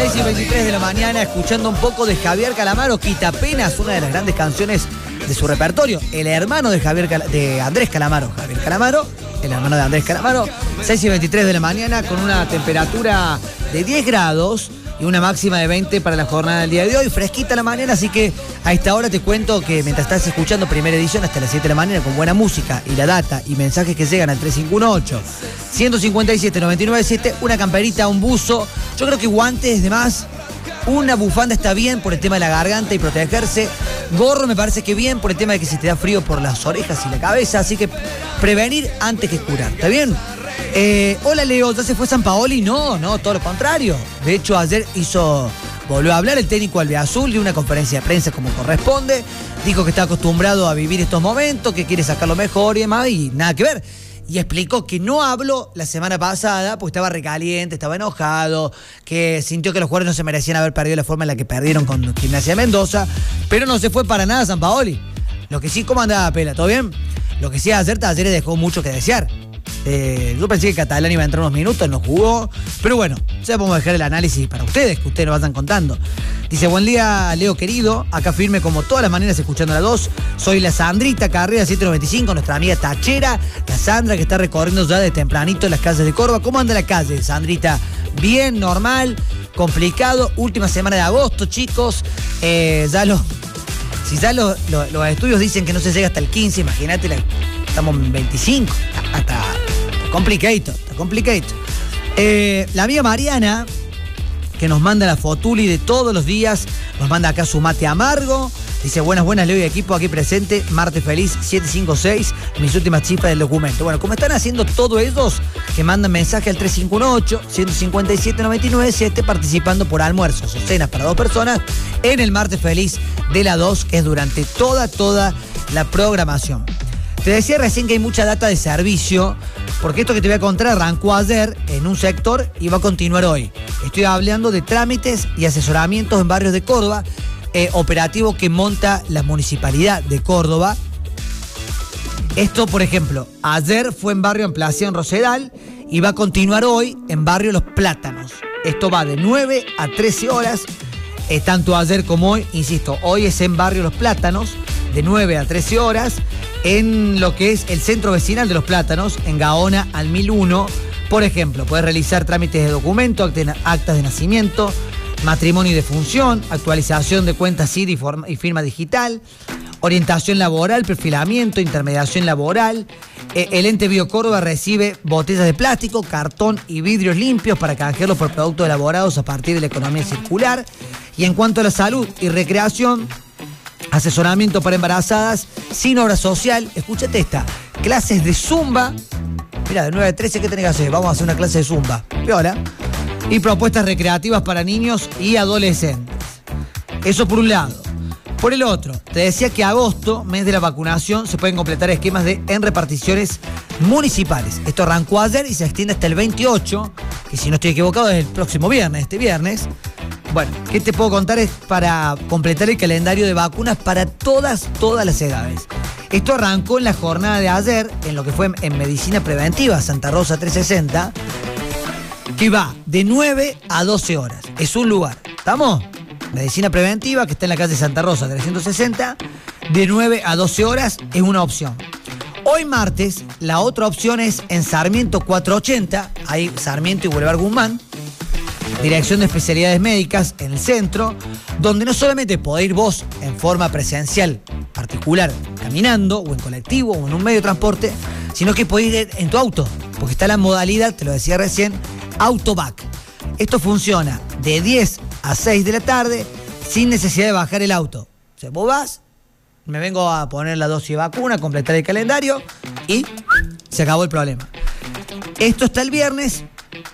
6:23 de la mañana, escuchando un poco de Javier Calamaro, Quitapenas, una de las grandes canciones de su repertorio. El hermano de Andrés Calamaro, Javier Calamaro, el hermano de Andrés Calamaro. 6:23 de la mañana, con una temperatura de 10 grados y una máxima de 20 para la jornada del día de hoy. Fresquita la mañana, así que a esta hora te cuento que mientras estás escuchando Primera Edición hasta las 7 de la mañana con buena música y la data y mensajes que llegan al 3518-157-997, una camperita, un buzo, yo creo que guantes de más, una bufanda está bien por el tema de la garganta y protegerse, gorro me parece que bien por el tema de que si te da frío por las orejas y la cabeza, así que prevenir antes que curar, ¿está bien? Hola Leo, ¿ya se fue Sampaoli? No, todo lo contrario. De hecho, ayer volvió a hablar el técnico albiazul de una conferencia de prensa como corresponde. Dijo que está acostumbrado a vivir estos momentos, que quiere sacar lo mejor y demás, y nada que ver. Y explicó que no habló la semana pasada porque estaba recaliente, estaba enojado, que sintió que los jugadores no se merecían haber perdido la forma en la que perdieron con Gimnasia de Mendoza, pero no se fue para nada Sampaoli. Lo que sí, ¿cómo andaba Pela? ¿Todo bien? Lo que sí, ayer Talleres dejó mucho que desear. Yo pensé que Catalán iba a entrar unos minutos, no jugó. Pero bueno, ya podemos dejar el análisis para ustedes, que ustedes nos vayan contando. Dice, buen día, Leo querido. Acá firme como todas las maneras escuchando la 2. Soy la Sandrita Carrera 795, nuestra amiga tachera. La Sandra que está recorriendo ya de tempranito las calles de Córdoba. ¿Cómo anda la calle, Sandrita? Bien, normal, complicado. Última semana de agosto, chicos. Si ya los estudios dicen que no se llega hasta el 15, imagínate, estamos en 25. Está complicado. La amiga Mariana, que nos manda la fotuli de todos los días, nos manda acá su mate amargo. Dice, buenas, Leo y equipo aquí presente. Martes feliz, 756, mis últimas cifras del documento. Bueno, como están haciendo todos ellos que mandan mensaje al 3518-157-997, participando por almuerzos o cenas para 2 personas en el Martes Feliz de la 2, que es durante toda la programación. Te decía recién que hay mucha data de servicio, porque esto que te voy a contar arrancó ayer en un sector y va a continuar hoy. Estoy hablando de trámites y asesoramientos en barrios de Córdoba, operativo que monta la Municipalidad de Córdoba. Esto, por ejemplo, ayer fue en barrio Ampliación Rosedal y va a continuar hoy en barrio Los Plátanos. Esto va de 9 a 13 horas, tanto ayer como hoy. Insisto, hoy es en barrio Los Plátanos, de 9 a 13 horas, en lo que es el centro vecinal de Los Plátanos, en Gaona al 1001. Por ejemplo, puedes realizar trámites de documento, actas de nacimiento, matrimonio y defunción, actualización de cuentas CID y firma digital, orientación laboral, perfilamiento, intermediación laboral. El ente Biocórdoba recibe botellas de plástico, cartón y vidrios limpios para canjearlos por productos elaborados a partir de la economía circular. Y en cuanto a la salud y recreación, asesoramiento para embarazadas, sin obra social, escúchate esta, clases de zumba. Mira, de 9 a 13, ¿qué tenés que hacer? Vamos a hacer una clase de zumba. Viola. Y propuestas recreativas para niños y adolescentes. Eso por un lado. Por el otro, te decía que agosto, mes de la vacunación, se pueden completar esquemas en reparticiones municipales. Esto arrancó ayer y se extiende hasta el 28, que si no estoy equivocado es el próximo viernes, este viernes. Bueno, ¿qué te puedo contar? Es para completar el calendario de vacunas para todas las edades. Esto arrancó en la jornada de ayer, en lo que fue en Medicina Preventiva, Santa Rosa 360, que va de 9 a 12 horas. Es un lugar, ¿estamos? Medicina Preventiva, que está en la calle Santa Rosa 360, de 9 a 12 horas es una opción. Hoy martes, la otra opción es en Sarmiento 480, ahí Sarmiento y Boulevard Guzmán, Dirección de Especialidades Médicas en el centro, donde no solamente podés ir vos en forma presencial, particular, caminando o en colectivo o en un medio de transporte, sino que podés ir en tu auto, porque está la modalidad, te lo decía recién, Autobac. Esto funciona de 10 a 6 de la tarde sin necesidad de bajar el auto. O sea, vos vas, me vengo a poner la dosis de vacuna, completar el calendario y se acabó el problema. Esto está el viernes.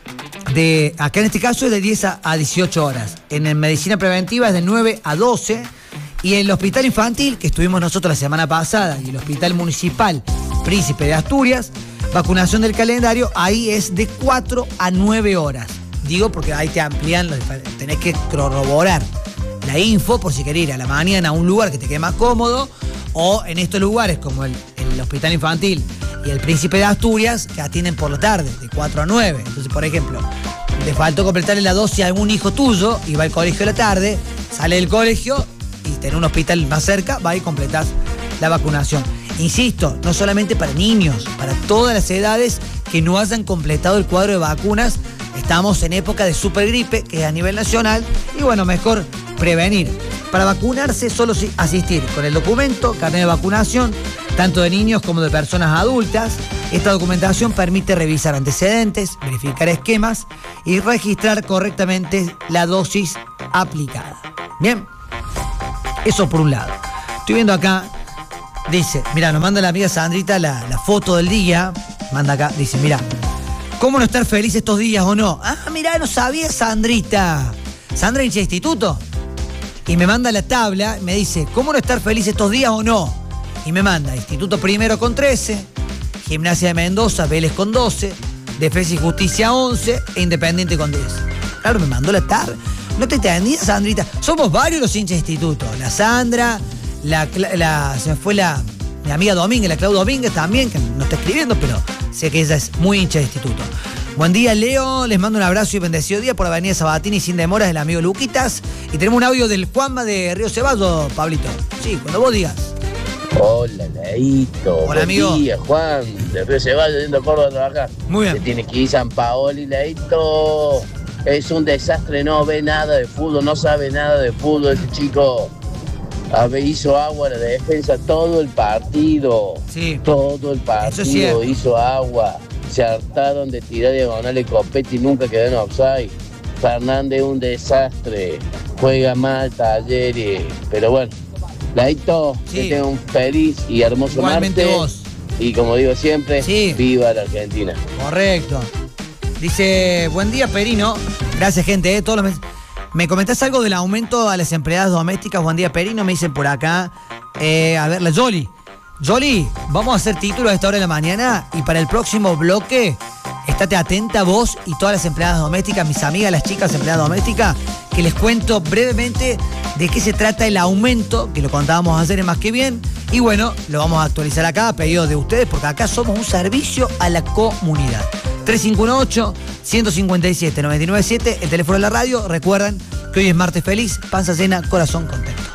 Acá en este caso es de 10 a 18 horas. En Medicina Preventiva es de 9 a 12. Y en el Hospital Infantil, que estuvimos nosotros la semana pasada, y el Hospital Municipal Príncipe de Asturias, vacunación del calendario, ahí es de 4 a 9 horas. Digo porque ahí te amplían, tenés que corroborar la info por si querés ir a la mañana a un lugar que te quede más cómodo, o en estos lugares como el Hospital Infantil y el Príncipe de Asturias, que atienden por la tarde, de 4 a 9. Entonces, por ejemplo, le faltó completarle la dosis a algún hijo tuyo y va al colegio a la tarde, sale del colegio y tiene un hospital más cerca, va y completás la vacunación. Insisto, no solamente para niños, para todas las edades que no hayan completado el cuadro de vacunas. Estamos en época de supergripe, que es a nivel nacional, y bueno, mejor prevenir. Para vacunarse, solo asistir con el documento, carnet de vacunación, tanto de niños como de personas adultas. Esta documentación permite revisar antecedentes, verificar esquemas y registrar correctamente la dosis aplicada. Bien, eso por un lado. Estoy viendo acá, dice, mira, nos manda la amiga Sandrita la foto del día, manda acá, dice, mira, ¿cómo no estar feliz estos días o no? Ah, mirá, no sabía Sandrita. Sandra hincha de instituto. Y me manda la tabla, me dice, ¿cómo no estar feliz estos días o no? Y me manda Instituto Primero con 13, Gimnasia de Mendoza, Vélez con 12, Defensa y Justicia 11 e Independiente con 10. Claro, me mandó la tabla. No te entendías, Sandrita. Somos varios los hinchas de instituto. La Sandra, se me fue mi amiga Domínguez, la Clau Domínguez también, que no está escribiendo, pero sé que ella es muy hincha de instituto. Buen día, Leo. Les mando un abrazo y bendecido día por Avenida Sabatini sin demoras del amigo Luquitas. Y tenemos un audio del Juanma de Río Ceballos, Pablito. Sí, cuando vos digas. Hola, Leito. Hola, amigo. Buen día, Juan, de Río Ceballos, yendo a Córdoba a trabajar. Muy bien. Se tiene que ir San Paoli, Leito. Es un desastre, no ve nada de fútbol, no sabe nada de fútbol ese chico. Hizo agua la defensa todo el partido. Sí. Todo el Eso es cierto. partido hizo agua. Se hartaron de tirar diagonales Copetti y nunca quedó en offside. Fernández un desastre. Juega mal, Talleres. Pero bueno, Laito, Sí. que tenga un feliz y hermoso Igualmente martes. vos. Y como digo siempre, Sí. viva la Argentina. Correcto. Dice, buen día, Perino. Gracias, gente. Todos los meses. ¿Me comentás algo del aumento a las empleadas domésticas? Buen día, Perino. Me dicen por acá. A ver, la Yoli. Yoli, vamos a hacer títulos a esta hora de la mañana y para el próximo bloque, estate atenta vos y todas las empleadas domésticas, mis amigas, las chicas empleadas domésticas, que les cuento brevemente de qué se trata el aumento, que lo contábamos ayer en Más Que Bien, y bueno, lo vamos a actualizar acá a pedido de ustedes, porque acá somos un servicio a la comunidad. 351-157-997, el teléfono de la radio. Recuerden que hoy es martes feliz, panza llena, corazón contento.